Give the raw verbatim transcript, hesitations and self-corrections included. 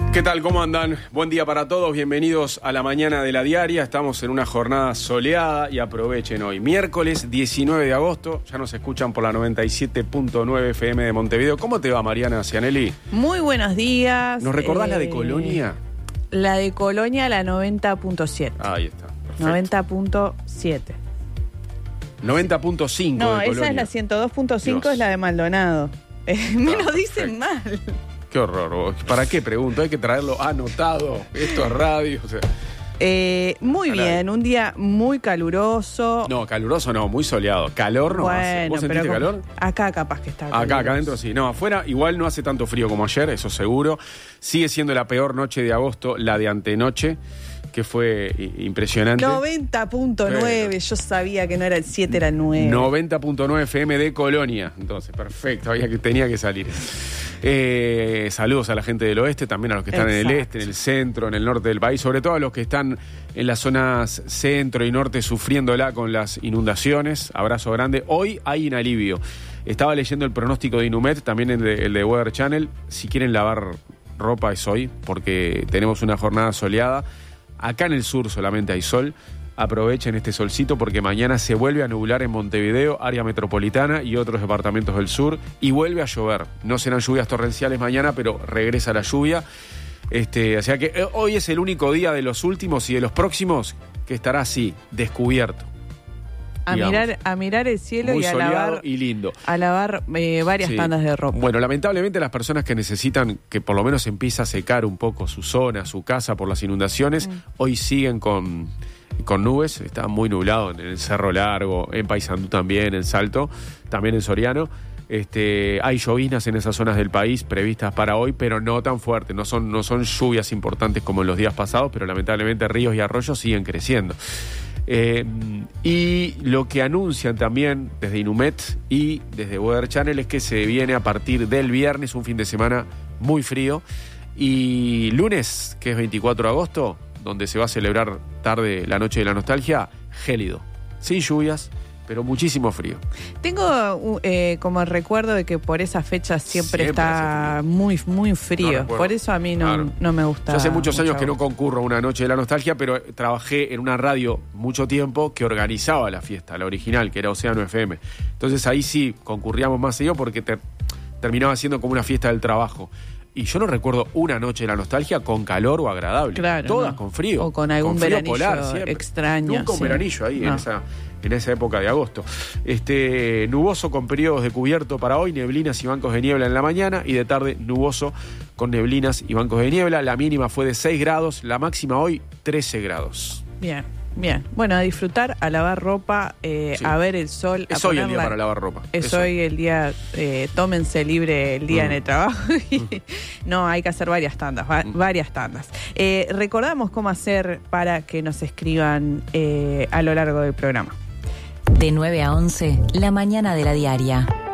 ¿Qué tal? ¿Cómo andan? Buen día para todos, bienvenidos a la mañana de la diaria. Estamos en una jornada soleada y aprovechen hoy. Miércoles diecinueve de agosto, ya nos escuchan por la noventa y siete punto nueve F M de Montevideo. ¿Cómo te va, Mariana Cianelli? Muy buenos días. ¿Nos recordás eh, la de Colonia? La de Colonia, la noventa punto siete. Ahí está, perfecto. noventa punto siete. noventa punto cinco No, de Colonia. esa es la ciento dos punto cinco, es la de Maldonado. Eh, me lo dicen mal. Qué horror. ¿Para qué? Pregunto. Hay que traerlo anotado. Esto es radio. O sea. eh, muy bien. Un día muy caluroso. No, caluroso no. Muy soleado. Calor no bueno, hace. ¿Vos sentiste pero calor? Acá capaz que está caluroso. Acá, acá adentro sí. No, afuera igual no hace tanto frío como ayer, eso seguro. Sigue siendo la peor noche de agosto, la de antenoche, que fue impresionante. noventa punto nueve, yo sabía que no era el siete, era el nueve. noventa punto nueve F M de Colonia. Entonces, perfecto, había que, tenía que salir. Eh, saludos a la gente del oeste, también a los que están Exacto. en el este, en el centro, en el norte del país, sobre todo a los que están en las zonas centro y norte sufriéndola con las inundaciones. Abrazo grande. Hoy hay un alivio. Estaba leyendo el pronóstico de Inumet, también el de, el de Weather Channel. Si quieren lavar ropa es hoy, porque tenemos una jornada soleada. Acá en el sur solamente hay sol. Aprovechen este solcito porque mañana se vuelve a nublar en Montevideo, área metropolitana y otros departamentos del sur. Y vuelve a llover. No serán lluvias torrenciales mañana, pero regresa la lluvia. Este, o sea que hoy es el único día de los últimos y de los próximos que estará así, descubierto. A mirar, a mirar el cielo Muy y a lavar, y lindo. A lavar eh, varias sí. tandas de ropa. Bueno, lamentablemente las personas que necesitan que por lo menos empiece a secar un poco su zona, su casa por las inundaciones, mm. hoy siguen con, con nubes. Está muy nublado en el Cerro Largo, en Paysandú también, en Salto, también en Soriano. Este, hay lloviznas en esas zonas del país previstas para hoy, pero no tan fuertes. No son, no son lluvias importantes como en los días pasados, pero lamentablemente ríos y arroyos siguen creciendo. Eh, y lo que anuncian también desde Inumet y desde Weather Channel es que se viene a partir del viernes un fin de semana muy frío y lunes, que es veinticuatro de agosto, donde se va a celebrar tarde la noche de la nostalgia, gélido, sin lluvias, pero muchísimo frío. Tengo eh, como el recuerdo de que por esa fecha siempre, siempre está muy, muy frío. No por eso a mí no, claro. no me gusta. Yo hace muchos mucho años que no concurro a una noche de la nostalgia, pero trabajé en una radio mucho tiempo que organizaba la fiesta, la original, que era Océano F M. Entonces ahí sí concurríamos más seguido porque te, terminaba siendo como una fiesta del trabajo. Y yo no recuerdo una noche de la nostalgia con calor o agradable. Claro, Todas no. con frío. O con algún con frío veranillo polar, siempre. extraño. Nunca un sí. veranillo ahí no. en esa... en esa época de agosto. Este, nuboso con periodos de cubierto para hoy, neblinas y bancos de niebla en la mañana, y de tarde nuboso con neblinas y bancos de niebla. La mínima fue de seis grados, la máxima hoy trece grados. Bien, bien. Bueno, a disfrutar, a lavar ropa, eh, sí. a ver el sol. Es a hoy el día para lavar ropa. Es, es hoy el día, eh, tómense libre el día mm. en el trabajo. No, hay que hacer varias tandas, va, mm. varias tandas. Eh, recordamos cómo hacer para que nos escriban eh, a lo largo del programa. De nueve a once, la mañana de la diaria.